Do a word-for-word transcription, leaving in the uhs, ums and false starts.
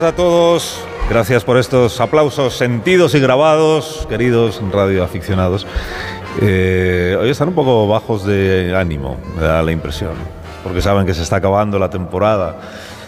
A todos, gracias por estos aplausos sentidos y grabados, queridos radioaficionados. Eh, hoy están un poco bajos de ánimo, me da la impresión, porque saben que se está acabando la temporada